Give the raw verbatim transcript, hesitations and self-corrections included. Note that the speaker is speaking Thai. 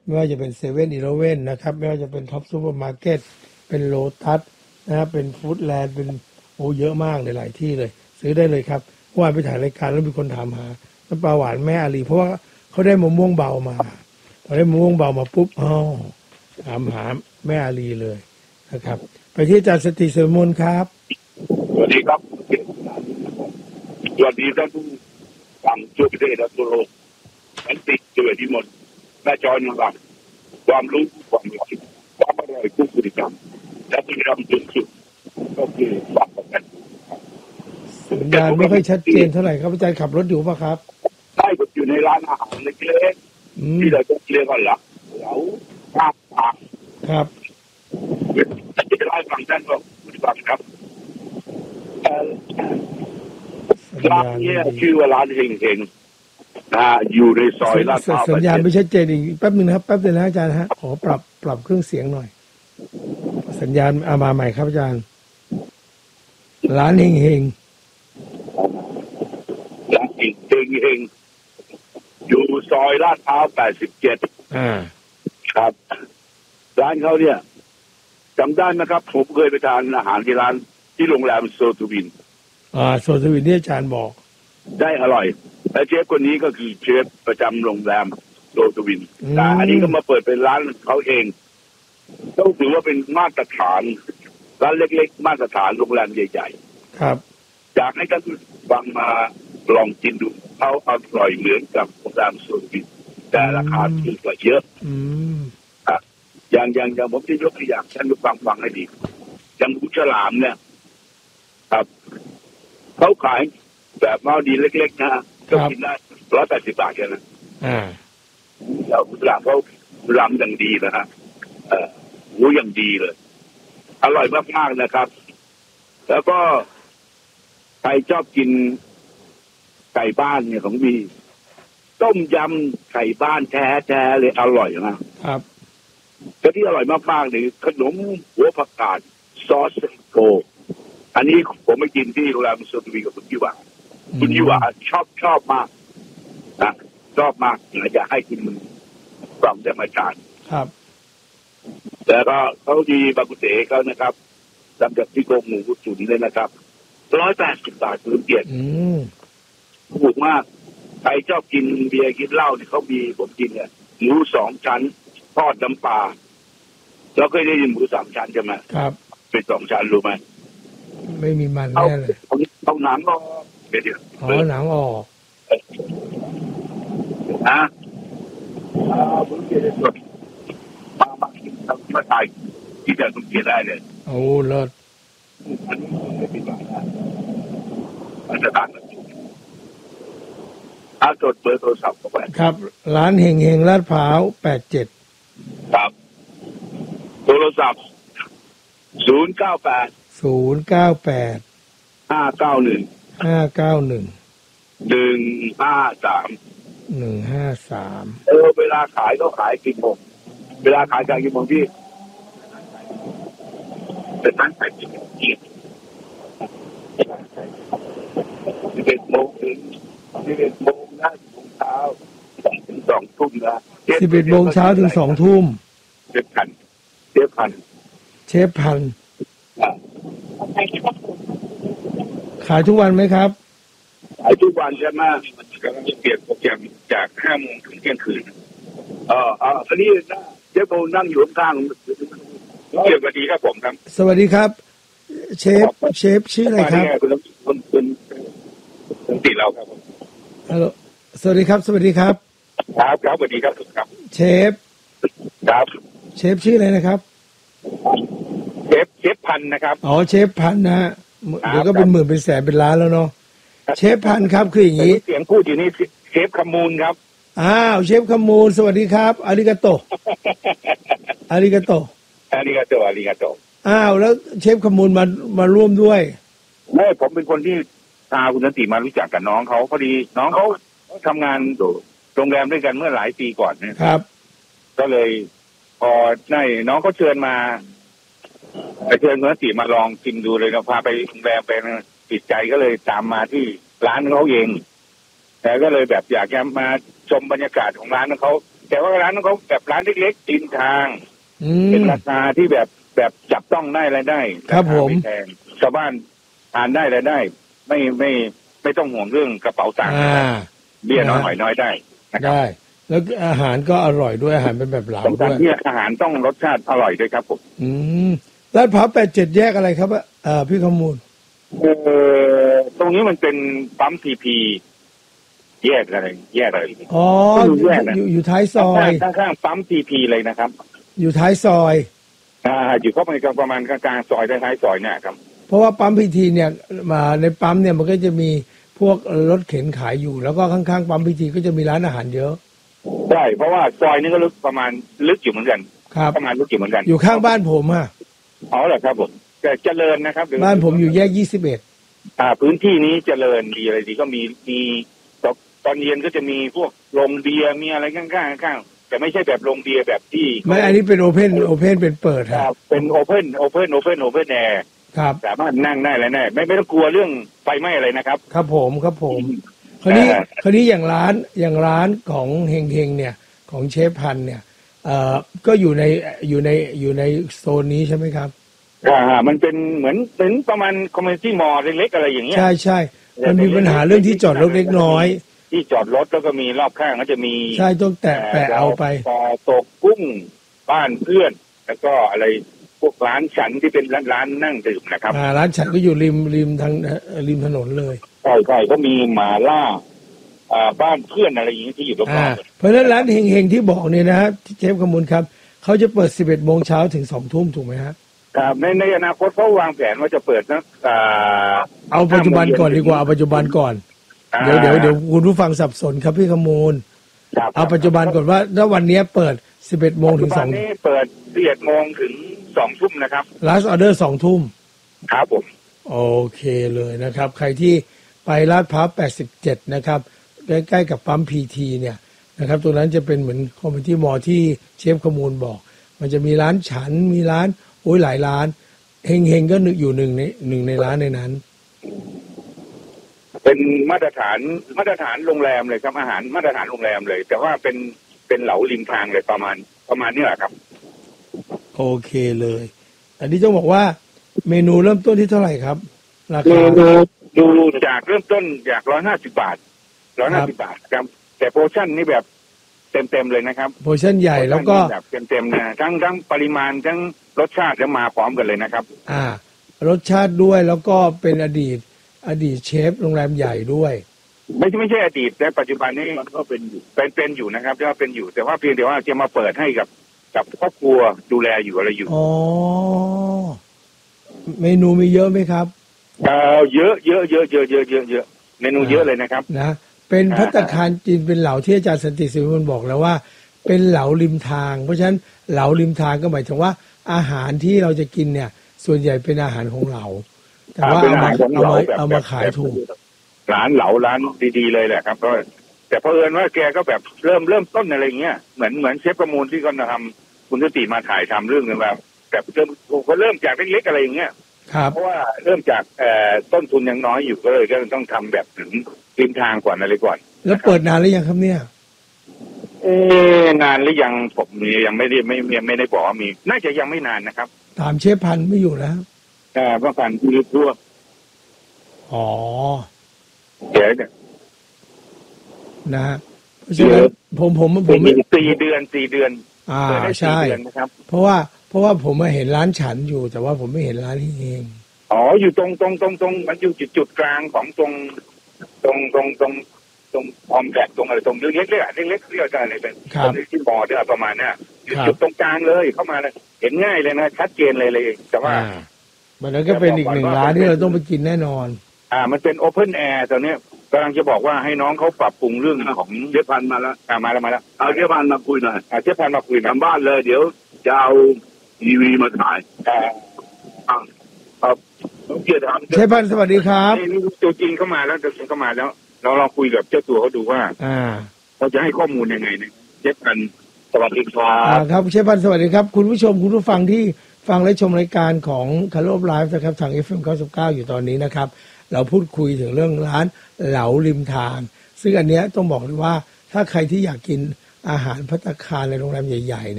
ไม่ว่าจะเป็นเซเว่นอีเลฟเว่นนะครับไม่ว่าจะเป็นท็อปซูเปอร์มาร์เก็ตเป็นโลตัสนะครับเป็นฟู้ดแลนด์เป็นโอ้เยอะมากเลยหลายที่เลยซื้อได้เลยครับเมื่อวานไปถ่ายรายการแล้วมีคนถามหาน้ำปลาหวานแม่อาลีเพราะว่าเขาได้มะม่วงเบามาพอได้มะม่วงเบามาปุ๊บอ๋อถามหาแม่อาลีเลยนะครับไปที่อาจารย์สติเสรมนครับสวัสดีครับสวัสดีท่านผู้ฟังทั่วประเทศและทั่วโลกฉันติดตัวที่หมดหน้าจอนี่ว่าความรู้ความอร่อยความอร่อยผู้พฤติกรรมและพฤติกรรมจนสุดก็คือความประกันสัญญาณไม่ค่อยชัดเจนเท่าไหร่ครับอาจารย์ขับรถอยู่ป่ะครับใช่ผมอยู่ในร้านอาหารเล็กๆที่เราต้องเรียกว่าหลักเหลาข้าวปลาครับจะได้ฟังท่านบอกผู้ฟังครับร้านนี้ชื่อว่าร้านเฮงเฮงนะอยู่ในซอยลาดพร้าวสัญญาณไม่ชัดเจนอีกแป๊บนึงนะครับแป๊บเดียวนะอาจารย์ฮะขอปรับปรับเครื่องเสียงหน่อยสัญญาณเอามาใหม่ครับอาจารย์ร้านเฮงเฮงร้านเฮงเฮงเฮงอยู่ซอยลาดพร้าวแปดสิบเจ็ดอ่าครับร้านเขาเนี่ยจำได้ไหมครับผมเคยไปทานอาหารที่ร้านที่โรงแรมโซทูวินอ่าโซทูวินที่อาจารย์บอกได้อร่อยและเชฟคนนี้ก็คือเชฟประจำโรงแรมโซทูวินแต่อันนี้ก็มาเปิดเป็นร้านเขาเองต้องถือว่าเป็นมาตรฐานร้านเล็กๆมาตรฐานโรงแรมใหญ่ๆครับอยากให้ท่านฟังมาลองกินดูเขาอร่อยเหมือนกับโรงแรมโซทูวินแต่ราคาถูกกว่าเยอะอืมอ่ะอย่างอย่างอย่างผมจะยกตัวอย่างท่านผู้ฟังฟังให้ดีอย่างกุฉลามเนี่ยครับเขาขายแบบหม้อดีเล็กๆนะก็กินได้ร้อยแปดสิบบาทแค่นั้นอ่าแล้วกุฉลามเขาลำอย่างดีนะฮะเอ่อหมูอย่างดีเลยอร่อยมากๆนะครับแล้วก็ใครชอบกินไก่บ้านเนี่ยของมีต้มยำไก่บ้านแท้ๆเลยอร่อยนะครับก็ที่อร่อยมากๆเลยขนมหัวผักกาดซอสโกอันนี้ผมไปกินที่โรงแรมโซทูวีกับคุณยี่หว่าคุณยี่หว่าชอบชอบมากนะชอบมากอยากให้คุณฟังจากอาจารย์ครับแต่ก็เขาดีบากุเตเขานะครับทำจากที่โครงหมูตุ๋นเลยนะครับร้อยแปดสิบบาทคุณเกียรติถูกมากใครชอบกินเบียร์กินเหล้าเนี่ยเขามีผมกินเนี่ยหมูสองชั้นทอดน้ำปลาเราเคยได้ยินหมูสามชั้นใช่ไหมครับเป็นสองชั้นรู้ไหมไม่มีมันแน่เลยเอาหนังออกเดี๋ยวอ๋อหนังออกนะอ่าผมเกียรติมามามาตายที่จะต้องเกียรติได้เลยโอ้เลิศอันนี้ไม่เป็นไรนะมันจะต่างกันอาจดเบอร์โทรศัพท์เข้าไปครับร้านเฮงเฮงลาดพร้าวแปดเจ็ดครับโทรศัพท์ศูนย์เก้าแปดศูนย์เก้าแปดห้าเก้าหนึ่งห้าเก้าหนึ่งหนึ่งห้าสามหนึ่งห้าสามเออเวลาขายก็ขายกี่โมงเวลาขายขายกี่โมงพี่เป็นร้านขายกี่โมงกี่สิบเอ็ดโมงถึงสิบเอ็ดโมงนะโมงเช้าถึงสองทุ่มนะสิบเอ็ดโมงเช้าถึงสองทุ่มเชฟพันเชฟพันเชฟพันขายทุกวันไหมครับขายทุกวันใช่ไหมกำลังจะเปลี่ยนโปรแกรมจากห้าโมงถึงเที่ยงคืนเออเอออันนี้เชฟโบนั่งอยู่ข้างๆเกี่ยวกับดีครับผมครับสวัสดีครับเชฟเชฟชื่ออะไรครับคุณคุณคุณคุณติเราครับฮัลโหลสวัสดีครับสวัสดีครับครับครับสวัสดีครับครับเชฟครับเชฟชื่ออะไรนะครับเชฟเชฟพันนะครับอ๋อเชฟพันนะฮะเดี๋ยวก็เป็นหมื่นเป็นแสนเป็นล้านแล้วเนาะเชฟพันครับคืออย่างนี้เสียงพูดอยู่นี่เชฟขมูลครับอ้าวเชฟขมูลสวัสดีครับอาริกาโตอาริกาโตอาริกาโตอาริกาโตอ้าวแล้วเชฟขมูลมามาร่วมด้วยไม่ผมเป็นคนที่พาคุณสันติมารู้จักกับน้องเขาพอดีน้องเขาทำงานโรงแรมด้วยกันเมื่อหลายปีก่อนนะครับก็เลยพอได้น้องเขาเชิญมาไปเชิญคุณสันติมาลองกินดูเลยนะพาไปโรงแรมไปติดใจก็เลยตามมาที่ร้านเขาเองแต่ก็เลยแบบอยากจะมาชมบรรยากาศของร้านเขาแต่ว่าร้านของเขาแบบร้านเล็กๆริมทางอืเป็นมราคาที่แบบแบบจับต้องได้รายได้ครับผมาาไแพงชาวบ้านทานได้รายได้ ไม่ไม่ไม่ต้องห่วงเรื่องกระเป๋าตังค์อ่าเบี้ยน้อยหอยน้อยได้นะครับได้ แล้วอาหารก็อร่อยด้วยอาหารเป็นแบบเหลาสำคัด้ญวยที่อาหารต้องรสชาติอร่อยด้วยครับผมอืมลาดพร้าวแปดเจ็ดแยกอะไรครับเอ่อพี่ขมูลเออตรงนี้มันเป็นปั๊มทีพีแยกอะไรแยกอะไรอ๋อไม่รู้อยู่แยกนะอยู่อยู่ท้ายซอยข้างๆข้างๆปั๊มทีพีเลยนะครับอยู่ท้ายซอยอ่าอยู่เข้าไปกลางประมาณกลางๆซอยท้ายๆซอยเนี่ยครับเพราะว่าปั๊มพีทีเนี่ยมาในปั๊มเนี่ยมันก็จะมีพวกรถเข็นขายอยู่ แล้วก็ข้างๆปั๊มพีทีก็จะมีร้านอาหารเยอะใช่เพราะว่าซอยนี้ก็ลึกประมาณลึกอยู่เหมือนกันครับประมาณลึกอยู่เหมือนกันอยู่ข้างบ้านผมอะอ๋อเหรอครับผมแต่เจริญนะครับบ้านผมอยู่แยกยี่สิบเอ็ดอ่าพื้นที่นี้เจริญดีอะไรดีก็มีมีตอนตอนเย็นก็จะมีพวกโรงเบียร์มีอะไรข้างๆข้างๆแต่ไม่ใช่แบบโรงเบียร์แบบที่ไม่อันนี้เป็นโอเพนโอเพนเป็นเปิดคฮะรับเป็นโอเพนโอเพนโอเพนโอเพนแอร์ครับสามารถนั่งได้แล้วแน่ไม่ไม่ต้องกลัวเรื่องไฟไหม้อะไรนะครับครับผมครับผม คราวนี้อ่าคราวนี้อย่างร้านอย่างร้านของเฮงเฮงเนี่ยของเชฟพันธุ์เนี่ยเอ่อก็อยู่ในอยู่ในอยู่ในโซนนี้ใช่ไหมครับอ่ามันเป็นเหมือนเป็นประมาณคอมมูนิตี้มอลล์เล็กๆอะไรอย่างเงี้ยใช่ใช่มันมีปัญหาเรื่องที่จอดรถเล็กน้อยที่จอดรถแล้วก็มีรอบข้างก็จะมีใช่ต้องแตะแปะเอาไปปอตกกุ้งบ้านเพื่อน แล้วก็อะไรพวกร้านฉันที่เป็นร้านร้านนั่งดื่มนะครับอ่าร้านฉันก็อยู่ริมริมทางเอ่อริมถนนเลยใช่ใช่ก็มีหมาล่าอ่าบ้านเพื่อนอะไรอย่างนี้ที่อยู่รออ่าบๆเพราะฉะนั้นร้านเฮงเฮงที่บอกเนี่ยนะฮะเชฟขมูลครับเขาจะเปิดสิบเอ็ดโมงเช้าถึงสองทุ่มถูกไหมฮะครับในในอนาคตเขาวางแผนว่าจะเปิดนะอ่าเอาปัจจุบันก่อนดีกว่าเอาปัจจุบันก่อน เดี๋ยวเดี๋ยวเดี๋ยวคุณผู้ฟังสับสนครับพี่ขมูลครับเอาปัจจุบันก่อนว่าถ้าวันนี้เปิดสิบเอ็ดโมงถึงสองปัจจุบันนี้เปิดสิบเอ็ดโมงถึงสองทุ่มนะครับ last order สองทุ่มครับผมโอเคเลยนะครับ ใครที่ไปลาดพร้าวแปดสิบเจ็ดนะครับใกล้ๆกับปั๊มพีทีเนี่ยนะครับตรงนั้นจะเป็นเหมือนคอมมูนิตี้มอลล์ที่เชฟขมูลบอก มันจะมีร้านฉันมีร้านโอ้ยหลายร้านเฮงเฮงๆก็นึกอยู่หนึ่งในหนึ่งในร้านในนั้นเป็นมาตรฐานมาตรฐานโรงแรมเลยครับอาหารมาตรฐานโรงแรมเลย แต่ว่าเป็นเป็นเหลาริมทางเลยประมาณประมาณนี้แหละครับโอเคเลย อันนี้ต้องบอกว่าเมนูเริ่มต้นที่เท่าไหร่ครับ ราดูคาดูดูจากเริ่มต้นจากร้อยห้าสิบบาทร้อยห้าสิบบาทครับแต่โปรชั่นนี่แบบเต็มเต็มๆเลยนะครับโพชั่นใหญ่แล้วก็แบบเต็มเต็มๆนะทั้งทั้งปริมาณทั้งรสชาติจะมาพร้อมกันเลยนะครับอ่ารสชาติด้วยแล้วก็เป็นอดีตอดีตเชฟโรงแรมใหญ่ด้วยไม่ใช่ไม่ใช่อดีตแต่ปัจจุบันนี้มันก็เป็นอยู่เป็นเป็นอยู่นะครับที่ว่าเป็นอยู่ แต่ว่าเพียงแต่ว่าจะมาเปิดให้กับกับครอบครัวดูแลอยู่อะไรอยู่อ๋อ เมนูมีเยอะไหมครับเออเยอะเยอะเยอะเยอะเยอะเยอะเยอะเมนูเยอะเลยนะครับนะเป็นอ่าภัตตาคารจีนเป็นเหลาที่อาจารย์สันติสิริมนบอกแล้วว่า เป็นเหลาริมทาง เพราะฉะนั้นเหลาริมทางก็หมายถึงว่า อาหารที่เราจะกินเนี่ย ส่วนใหญ่เป็นอาหารของเราแต่ว่าเอามาเอามาเอามาขายถูกร้านเหลาร้านดีๆเลยแหละครับเพราะแต่เพอเอิญว่าแกก็แบบเริ่มเริ่มต้นอะไรเงี้ยเหมือนเหมือนเชฟประมูลที่เขาทำคุณสติมาถ่ายทำเรื่องนึงแบบแบบเริ่มก็เริ่มจากเล็กๆอะไรอย่างเงี้ยครับเพราะว่าเริ่มจากเอ่อต้นทุนยังน้อยอยู่ก็เลยก็ต้องทำแบบถึงริมทางก่อนอะไรก่อนแล้วเปิดนานหรือยังครับเนี่ยเอ๊ะนานหรือยังผมยังไม่ได้ไม่ยังไม่ได้บอกว่ามี น่าจะยังไม่นานนะครับถามเชฟพันธุ์ไม่อยู่แล้วแต่เมื่อก่อนคือทั่วอ๋อเดี๋ยวเนี่ยนะฮะเพราะฉะนั้นผมผมผมไม่สี่เดือนสี่เดือนอ่าเปิดได้สี่ใช่เดือนนะครับเพราะว่าเพราะว่าผมมาเห็นร้านฉันอยู่ แต่ว่าผมไม่เห็นร้านที่เองอ๋ออยู่ตรงตรงตรงตรงมันอยู่จุดจุดกลางของตรงตรงตรงตรงตรงคอมแพคตรงอะไรตรงเล็กๆเลยอะเล็กๆเรียกอะไรเป็นครับที่บอร์ดเนี่ยประมาณเนี้ยอยู่ครับจุดตรงกลางเลยเข้ามาเลยเห็นง่ายเลยนะชัดเจนเลยเลยแต่ว่าอ่ามันนั้นก็เป็นอีกหนึ่งร้านที่เราต้องไปกินแน่นอนอ่า มันเป็นโอเพนแอร์ตอนเนี้ยกำลังจะบอกว่าให้น้องเขาปรับปรุงเรื่องของเชฟพันมาแล้วอ่ามาแล้วมาแล้วเอาเชฟพันมาคุยหน่อยอ่าเชฟพันมาคุยทำบ้านเลย เดี๋ยวจะเอาทีวีมาถ่ายอ่าอ่าครับต้องเกียรติทำเชฟพันธุ์สวัสดีครับนี่ตัวจริงเข้ามาแล้วตัวจริงเข้ามาแล้ว เราลองคุยกับเจ้าตัวเขาดูว่าอ่าเขาจะให้ข้อมูลยังไงเนี่ยเชฟพันสวัสดีครัอ่าบครับเชฟพันธุ์สวัสดีครับ คุณผู้ชมคุณผู้ฟังที่ฟังและชมรายการของคาร์โลไลฟ์นะครับทาง เอฟ เอ็ม เก้าสิบเก้าอยู่ตอนนี้นะครับ เราพูดคุยถึงเรื่องร้านเหลาริมทาง ซึ่งอันเนี้ยต้องบอกเลยว่าถ้าใครที่อยากกินอาหารภัตตาคารในโรงแรมใหญ่ๆ